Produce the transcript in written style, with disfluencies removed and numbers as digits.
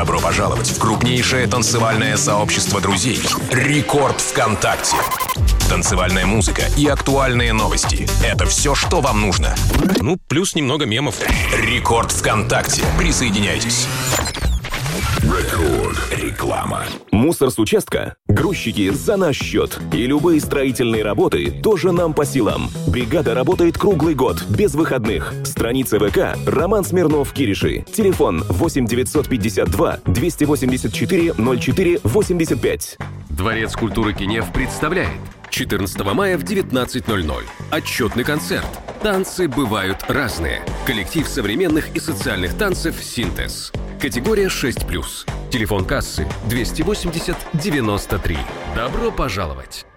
Добро пожаловать в крупнейшее танцевальное сообщество друзей «Рекорд ВКонтакте». Танцевальная музыка и актуальные новости – это все, что вам нужно. Ну, плюс немного мемов. «Рекорд ВКонтакте». Присоединяйтесь. Рекорд. Реклама. Мусор с участка? Грузчики за наш счет. И любые строительные работы тоже нам по силам. Бригада работает круглый год, без выходных. Страница ВК Роман Смирнов-Кириши. Телефон 8 952 284 04 85. Дворец культуры Кенев представляет 14 мая в 19:00. Отчетный концерт. Танцы бывают разные. Коллектив современных и социальных танцев «Синтез». Категория 6+. Телефон кассы 280 93. Добро пожаловать!